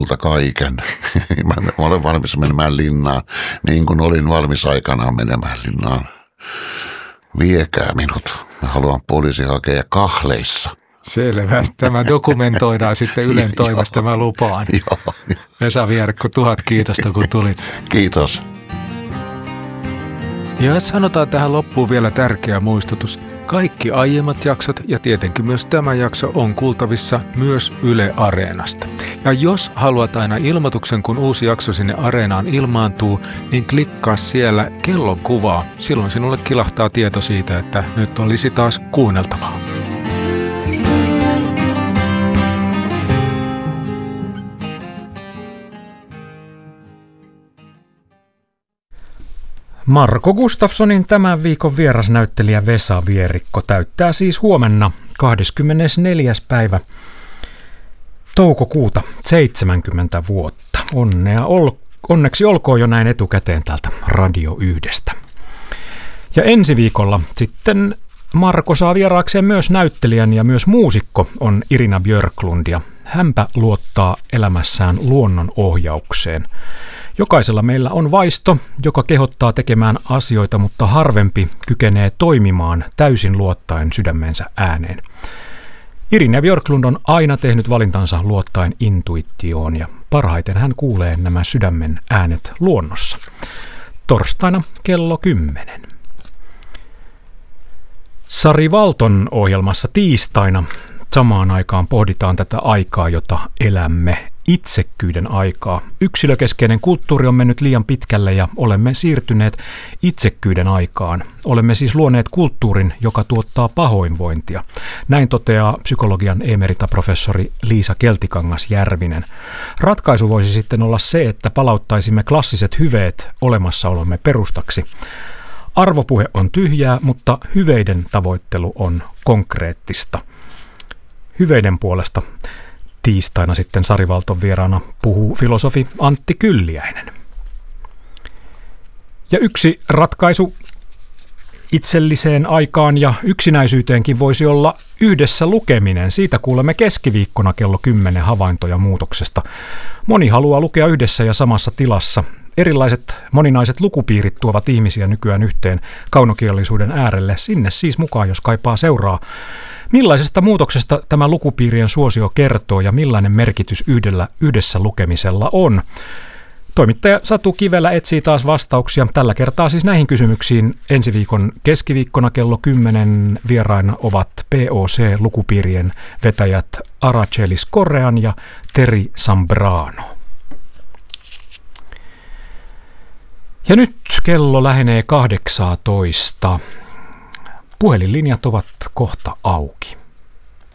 kaiken. Mä olen valmis menemään linnaan, niin kuin olin valmis aikanaan menemään linnaan. Viekää minut. Mä haluan poliisi hakea kahleissa. Selvä. Tämä dokumentoidaan sitten Ylen toimesta, mä lupaan. Joo. Vesa Vierikko, 1000 kiitosta kun tulit. Kiitos. Ja sanotaan tähän loppuun vielä tärkeä muistutus. Kaikki aiemmat jaksot ja tietenkin myös tämä jakso on kuultavissa myös Yle Areenasta. Ja jos haluat aina ilmoituksen, kun uusi jakso sinne Areenaan ilmaantuu, niin klikkaa siellä kellon kuvaa. Silloin sinulle kilahtaa tieto siitä, että nyt olisi taas kuunneltavaa. Marko Gustafssonin tämän viikon vierasnäyttelijä Vesa Vierikko täyttää siis huomenna 24. päivä toukokuuta 70 vuotta. Onneksi olkoon jo näin etukäteen täältä Radio 1:stä. Ja ensi viikolla sitten Marko saa vieraakseen myös näyttelijän ja myös muusikko on Irina Björklund ja hänpä luottaa elämässään luonnon ohjaukseen. Jokaisella meillä on vaisto, joka kehottaa tekemään asioita, mutta harvempi kykenee toimimaan täysin luottaen sydämensä ääneen. Irina Björklund on aina tehnyt valintansa luottaen intuitioon ja parhaiten hän kuulee nämä sydämen äänet luonnossa. Torstaina kello 10. Sari Valton ohjelmassa tiistaina samaan aikaan pohditaan tätä aikaa, jota elämme, itsekkyyden aikaa. Yksilökeskeinen kulttuuri on mennyt liian pitkälle ja olemme siirtyneet itsekkyyden aikaan. Olemme siis luoneet kulttuurin, joka tuottaa pahoinvointia. Näin toteaa psykologian emeritaprofessori Liisa Keltikangas-Järvinen. Ratkaisu voisi sitten olla se, että palauttaisimme klassiset hyveet olemassaolomme perustaksi. Arvopuhe on tyhjää, mutta hyveiden tavoittelu on konkreettista. Hyveiden puolesta tiistaina sitten Sari Valton vieraana puhuu filosofi Antti Kylliäinen. Ja yksi ratkaisu itselliseen aikaan ja yksinäisyyteenkin voisi olla yhdessä lukeminen. Siitä kuulemme keskiviikkona kello 10 havaintoja muutoksesta. Moni haluaa lukea yhdessä ja samassa tilassa. Erilaiset moninaiset lukupiirit tuovat ihmisiä nykyään yhteen kaunokirjallisuuden äärelle. Sinne siis mukaan, jos kaipaa seuraa. Millaisesta muutoksesta tämä lukupiirien suosio kertoo ja millainen merkitys yhdessä lukemisella on? Toimittaja Satu Kivelä etsii taas vastauksia. Tällä kertaa siis näihin kysymyksiin ensi viikon keskiviikkona kello 10 vieraina ovat POC-lukupiirien vetäjät Aracelis Correan ja Teri Sambrano. Ja nyt kello lähenee 18. Puhelinlinjat ovat kohta auki.